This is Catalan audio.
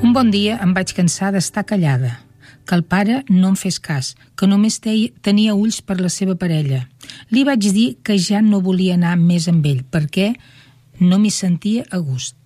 Un bon dia em vaig cansar d'estar callada, que el pare no em fes cas, que només tenia ulls per la seva parella. Li vaig dir que ja no volia anar més amb ell, perquè no m'hi sentia a gust.